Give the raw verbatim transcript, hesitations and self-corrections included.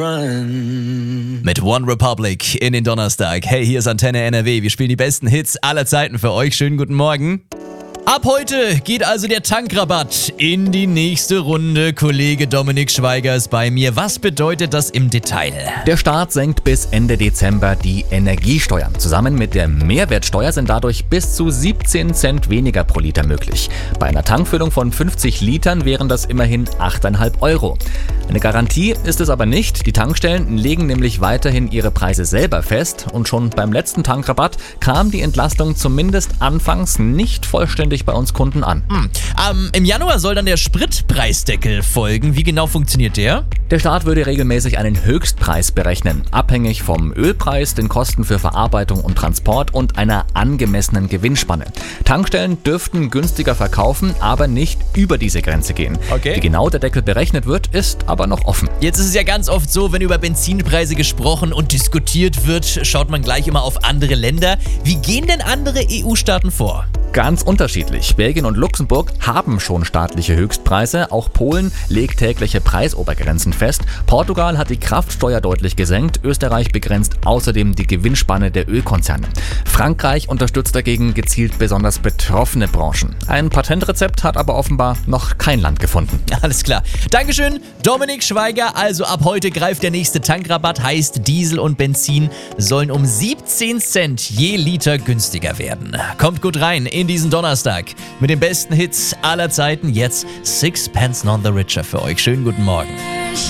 Mit One Republic in den Donnerstag. Hey, hier ist Antenne N R W. Wir spielen die besten Hits aller Zeiten für euch. Schönen guten Morgen. Ab heute geht also der Tankrabatt in die nächste Runde. Kollege Dominik Schweiger ist bei mir. Was bedeutet das im Detail? Der Staat senkt bis Ende Dezember die Energiesteuern. Zusammen mit der Mehrwertsteuer sind dadurch bis zu siebzehn Cent weniger pro Liter möglich. Bei einer Tankfüllung von fünfzig Litern wären das immerhin acht Komma fünf Euro. Eine Garantie ist es aber nicht. Die Tankstellen legen nämlich weiterhin ihre Preise selber fest. Und schon beim letzten Tankrabatt kam die Entlastung zumindest anfangs nicht vollständig bei uns Kunden an. Hm. Ähm, Im Januar soll dann der Spritpreisdeckel folgen. Wie genau funktioniert der? Der Staat würde regelmäßig einen Höchstpreis berechnen, abhängig vom Ölpreis, den Kosten für Verarbeitung und Transport und einer angemessenen Gewinnspanne. Tankstellen dürften günstiger verkaufen, aber nicht über diese Grenze gehen. Okay. Wie genau der Deckel berechnet wird, ist aber noch offen. Jetzt ist es ja ganz oft so, wenn über Benzinpreise gesprochen und diskutiert wird, schaut man gleich immer auf andere Länder. Wie gehen denn andere E U-Staaten vor? Ganz unterschiedlich. Belgien und Luxemburg haben schon staatliche Höchstpreise. Auch Polen legt tägliche Preisobergrenzen fest. Portugal hat die Kraftsteuer deutlich gesenkt. Österreich begrenzt außerdem die Gewinnspanne der Ölkonzerne. Frankreich unterstützt dagegen gezielt besonders betroffene Branchen. Ein Patentrezept hat aber offenbar noch kein Land gefunden. Alles klar. Dankeschön, Dominik Schweiger. Also ab heute greift der nächste Tankrabatt. Heißt, Diesel und Benzin sollen um siebzehn Cent je Liter günstiger werden. Kommt gut rein in diesen Donnerstag mit den besten Hits aller Zeiten. Jetzt Sixpence None the Richer für euch. Schönen guten Morgen.